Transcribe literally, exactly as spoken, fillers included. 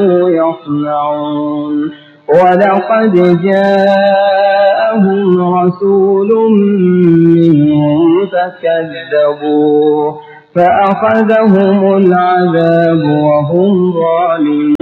يصنعون ولقد جاءهم رسول منهم فكذبوه فأخذهم العذاب وهم ظالمون.